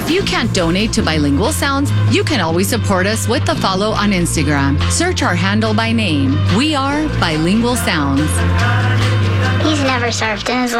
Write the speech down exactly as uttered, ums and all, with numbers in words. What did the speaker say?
If you can't donate to Bilingual Sounds, you can always support us with a follow on Instagram. Search our handle by name. We are Bilingual Sounds. He's never surfed in his